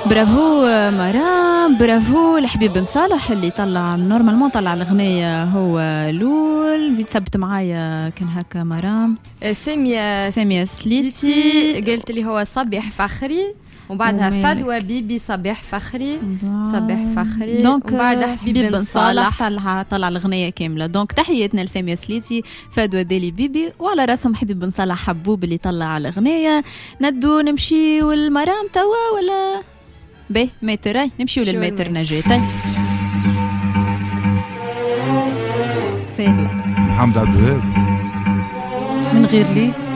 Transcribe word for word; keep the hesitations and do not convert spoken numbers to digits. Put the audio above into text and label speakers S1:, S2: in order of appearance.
S1: برافو مرام، برافو الحبيب بن صالح اللي طلع نورمالمون طلع الأغنية هو لول. زيد ثبت معايا كان هكا مرام.
S2: سامية
S1: سامية سليتي
S2: قلت لي هو صبيح فخري، وبعدها فدوى بيبي صبيح فخري صبيح فخري،
S1: دونك
S2: وبعد حبيب بن صالح
S1: طلع طلع الأغنية كاملة. دونك تحياتنا لسامية سليتي، فدوى ديلي بيبي، وعلى راسهم حبيب بن صالح حبوب اللي طلع الأغنية. ندو نمشي والمرام توا ولا به متر؟ نمشيو للمتر نجاة.
S3: سهلة. محمد عبد الوهاب
S1: من غير لي